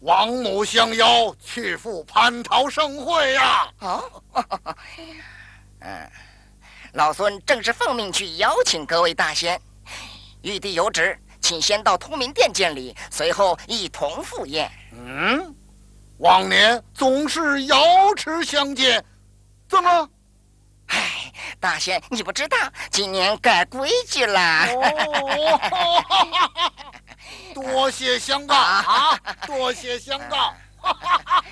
王母相邀去赴蟠桃盛会呀！ 哦，老孙正是奉命去邀请各位大仙。玉帝有旨，请先到通明殿见礼，随后一同赴宴。 往年总是瑶池相见，怎么？ 哎，大仙，你不知道，今年改规矩了。 多谢相告啊！多谢相告。